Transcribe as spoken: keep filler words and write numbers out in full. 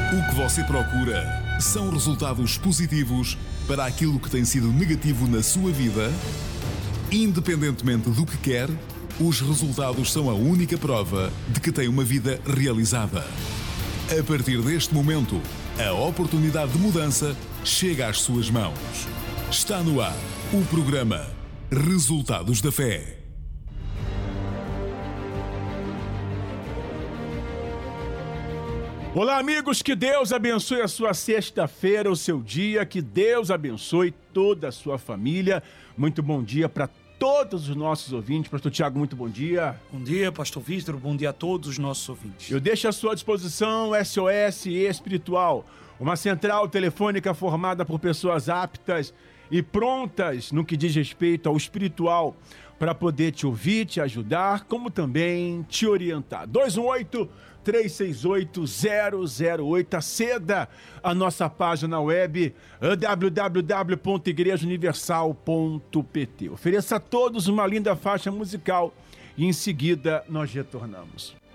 O que você procura são resultados positivos para aquilo que tem sido negativo na sua vida? Independentemente do que quer, os resultados são a única prova de que tem uma vida realizada. A partir deste momento, a oportunidade de mudança chega às suas mãos. Está no ar o programa Resultados da Fé. Olá, amigos, que Deus abençoe a sua sexta-feira, o seu dia, que Deus abençoe toda a sua família. Muito bom dia para todos os nossos ouvintes. Pastor Tiago, muito bom dia. Bom dia, Pastor Vítor, bom dia a todos os nossos ouvintes. Eu deixo à sua disposição o S O S Espiritual, uma central telefônica formada por pessoas aptas e prontas no que diz respeito ao espiritual, para poder te ouvir, te ajudar, como também te orientar. dois um oito, três seis oito, zero zero oito. Aceda a nossa página web w w w ponto igreja universal ponto p t. Ofereça a todos uma linda faixa musical e em seguida nós retornamos.